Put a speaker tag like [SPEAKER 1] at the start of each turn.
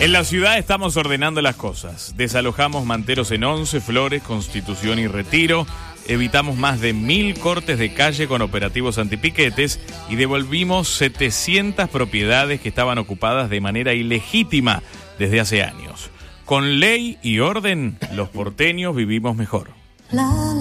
[SPEAKER 1] En la ciudad estamos ordenando las cosas. Desalojamos manteros en 11, Flores, Constitución y Retiro. Evitamos más de 1000 cortes de calle con operativos antipiquetes y devolvimos 700 propiedades que estaban ocupadas de manera ilegítima desde hace años. Con ley y orden, los porteños vivimos mejor.